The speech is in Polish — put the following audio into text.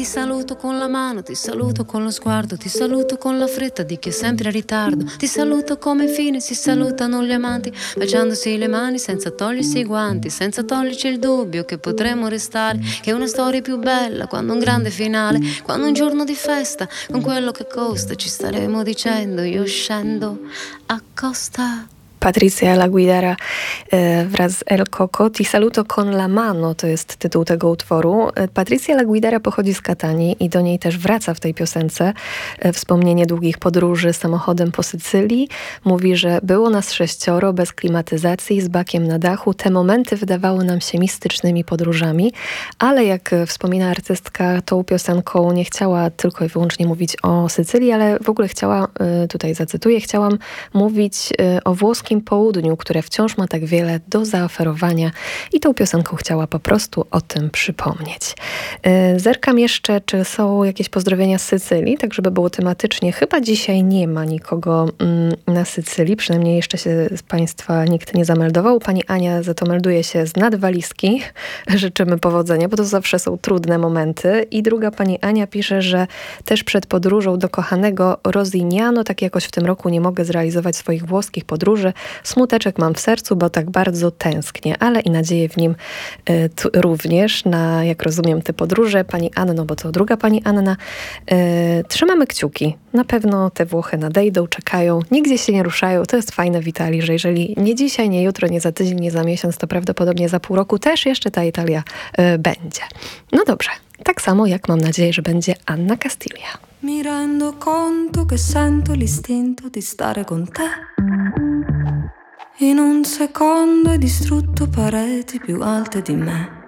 Ti saluto con la mano, ti saluto con lo sguardo, ti saluto con la fretta di chi è sempre in ritardo. Ti saluto come infine si salutano gli amanti, baciandosi le mani senza togliersi i guanti, senza toglierci il dubbio che potremmo restare, che è una storia più bella quando un grande finale, quando un giorno di festa con quello che costa ci staremo dicendo io scendo a costa. Patricia Laguidera wraz z El Coco. Ti saluto con la mano to jest tytuł tego utworu. Patricia Laguidera pochodzi z Katanii i do niej też wraca w tej piosence wspomnienie długich podróży samochodem po Sycylii. Mówi, że było nas 6 bez klimatyzacji, z bakiem na dachu. Te momenty wydawały nam się mistycznymi podróżami, ale jak wspomina artystka, tą piosenką nie chciała tylko i wyłącznie mówić o Sycylii, ale w ogóle chciała, tutaj zacytuję, chciałam mówić o włoskim południu, które wciąż ma tak wiele do zaoferowania i tą piosenką chciała po prostu o tym przypomnieć. Zerkam jeszcze, czy są jakieś pozdrowienia z Sycylii, tak żeby było tematycznie. Chyba dzisiaj nie ma nikogo na Sycylii, przynajmniej jeszcze się z Państwa nikt nie zameldował. Pani Ania za to melduje się z nadwalizki. Życzymy powodzenia, bo to zawsze są trudne momenty. I druga pani Ania pisze, że też przed podróżą do kochanego Rosignano, tak jakoś w tym roku nie mogę zrealizować swoich włoskich podróży. Smuteczek mam w sercu, bo tak bardzo tęsknię, ale i nadzieję w nim również na, jak rozumiem, te podróże. Pani Anno, bo to druga pani Anna. Trzymamy kciuki. Na pewno te Włochy nadejdą, czekają, nigdzie się nie ruszają. To jest fajne w Italii, że jeżeli nie dzisiaj, nie jutro, nie za tydzień, nie za miesiąc, to prawdopodobnie za pół roku też jeszcze ta Italia będzie. No dobrze, tak samo jak mam nadzieję, że będzie Anna Castiglia. Mi rendo conto che sento l'istinto di stare con te. In un secondo hai distrutto pareti più alte di me.